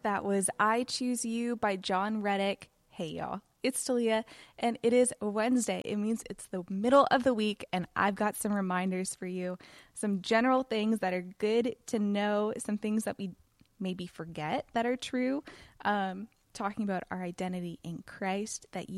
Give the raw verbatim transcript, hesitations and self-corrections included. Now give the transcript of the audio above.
That was I Choose You by John Reddick. Hey, y'all. It's Talia, and it is Wednesday. It means it's the middle of the week, and I've got some reminders for you. Some general things that are good to know, some things that we maybe forget that are true. Um, talking about our identity in Christ, that